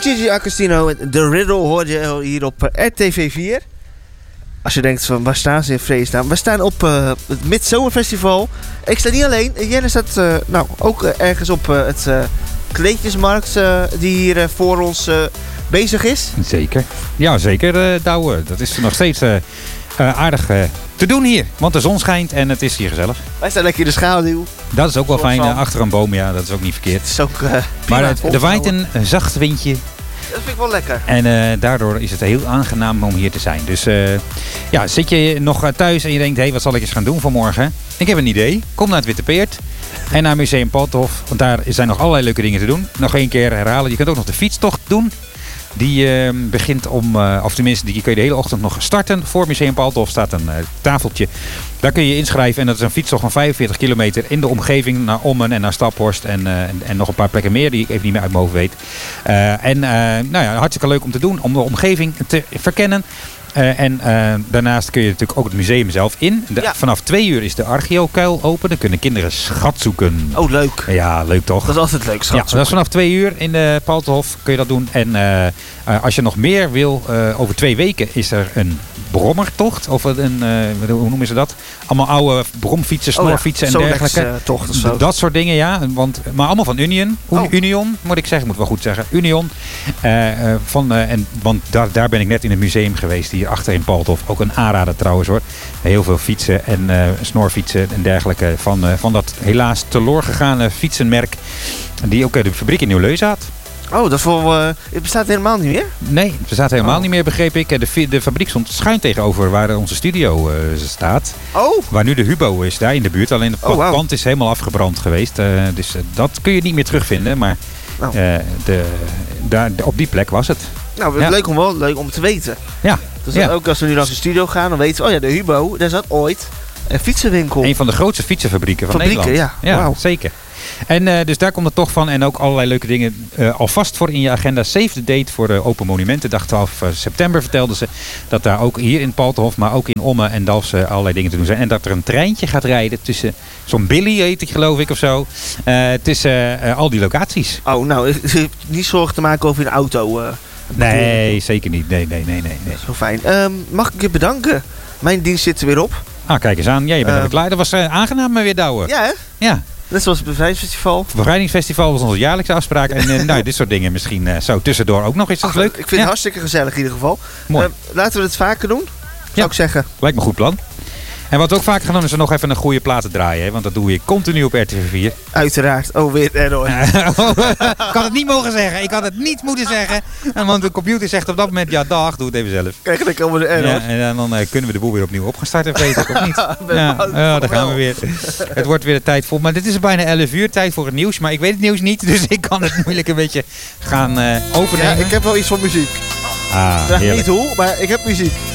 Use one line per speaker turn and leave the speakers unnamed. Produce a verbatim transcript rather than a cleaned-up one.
Gigi Agostino, The Riddle hoor je hier op R T V vier. Als je denkt van waar staan ze in vredesnaam? We staan op uh, het Midzomerfestival. Ik sta niet alleen. Jenne staat uh, nou, ook uh, ergens op uh, het uh, kleedjesmarkt uh, die hier uh, voor ons uh, bezig is.
Zeker. Ja, zeker uh, Douwe. Dat is nog steeds uh, uh, aardig uh, te doen hier. Want de zon schijnt en het is hier gezellig.
Wij staan lekker in de schaduw.
Dat is ook wel fijn. Uh, achter een boom, ja, dat is ook niet verkeerd.
Het is ook uh,
maar het, er waait een, een zacht windje.
Dat vind ik wel lekker.
En uh, daardoor is het heel aangenaam om hier te zijn. Dus uh, ja, zit je nog thuis en je denkt, hé, hey, wat zal ik eens gaan doen vanmorgen? Ik heb een idee. Kom naar het Witte Peert en naar Museum Palthof. Want daar zijn nog allerlei leuke dingen te doen. Nog één keer herhalen. Je kunt ook nog de fietstocht doen. Die uh, begint om, uh, of tenminste, die kun je de hele ochtend nog starten. Voor Museum Palthof staat een uh, tafeltje. Daar kun je inschrijven en dat is een fietstocht van vijfenveertig kilometer in de omgeving naar Ommen en naar Staphorst en, uh, en, en nog een paar plekken meer die ik even niet meer uit mijn hoofd weet. Uh, en uh, nou ja, hartstikke leuk om te doen, om de omgeving te verkennen. Uh, en uh, daarnaast kun je natuurlijk ook het museum zelf in. De, ja. Vanaf twee uur is de archeokuil open. Dan kunnen kinderen schat zoeken.
Oh, leuk.
Ja, leuk toch?
Dat is altijd leuk, schat
ja, dat is vanaf twee uur in de Palthof kun je dat doen. En uh, uh, als je nog meer wil, uh, over twee weken is er een brommertocht. Of een, uh, hoe noemen ze dat? Allemaal oude bromfietsen, snorfietsen oh ja, en dergelijke. Uh, tocht of zo. Dat soort dingen, ja. Want, maar allemaal van Union. Oh. Union, moet ik zeggen. Moet wel goed zeggen. Union. Uh, uh, van, uh, en, want daar, daar ben ik net in het museum geweest. Hier achter in Palthof. Ook een aanrader trouwens hoor. Heel veel fietsen en uh, snorfietsen en dergelijke. Van, uh, van dat helaas teloorgegane fietsenmerk. Die ook uh, de fabriek in Nieuw-Leuzen had.
Oh, dat voor, uh, het bestaat helemaal niet meer?
Nee, het bestaat helemaal oh. niet meer, begreep ik. De, de fabriek stond schuin tegenover waar onze studio uh, staat.
Oh.
Waar nu de Hubo is, daar in de buurt. Alleen het oh, wow. pand is helemaal afgebrand geweest. Uh, dus uh, dat kun je niet meer terugvinden. Maar oh. uh, de, daar, op die plek was het.
Nou, ja. leuk, om wel, leuk om te weten.
Ja.
Dus
ja.
ook als we nu naar de studio gaan, dan weten we, oh ja, de Hubo, daar zat ooit een fietsenwinkel.
Een van de grootste fietsenfabrieken van
Fabrieken,
Nederland.
Ja,
ja
wow.
zeker. En uh, dus daar komt het toch van. En ook allerlei leuke dingen uh, alvast voor in je agenda. Save the date voor de Open Monumenten. Dag twaalf september vertelden ze. Dat daar ook hier in Palthof, maar ook in Ommen en Dalfsen allerlei dingen te doen zijn. En dat er een treintje gaat rijden tussen, zo'n Billy heet ik geloof ik of zo. Uh, tussen uh, al die locaties.
Oh, nou, niet zorgen te maken over een auto. Uh,
nee, zeker niet. Nee, nee, nee, nee. nee.
Zo fijn. Um, mag ik je bedanken? Mijn dienst zit er weer op.
Ah, kijk eens aan. Ja, je bent uh, er klaar. Dat was uh, aangenaam maar weer douwen.
Ja, hè?
Ja.
Net zoals het Bevrijdingsfestival.
Het Bevrijdingsfestival was onze jaarlijkse afspraak. En uh, nou, dit soort dingen misschien uh, zo tussendoor ook nog. Is dat Ach, leuk?
Ik vind
ja.
het hartstikke gezellig in ieder geval.
Mooi.
Uh, laten we het vaker doen, zou
ja.
ik zeggen.
Lijkt me een goed plan. En wat we ook vaak gaan doen is er nog even een goede platen draaien. Hè? Want dat doe je continu op R T V vier.
Uiteraard. Oh, weer error.
Ik had het niet mogen zeggen. Ik had het niet moeten zeggen. Want de computer zegt op dat moment, ja dag, doe het even zelf.
Kijk, dan komen de error.
Ja, en dan uh, kunnen we de boel weer opnieuw op gaan starten. Weet ik of niet. Ja, ja, daar gaan we weer. Het wordt weer de tijd vol. Maar dit is bijna elf uur, tijd voor het nieuws. Maar ik weet het nieuws niet. Dus ik kan het moeilijk een beetje gaan uh, overnemen.
Ja, ik heb wel iets van muziek.
Ah,
ik weet niet hoe, maar ik heb muziek.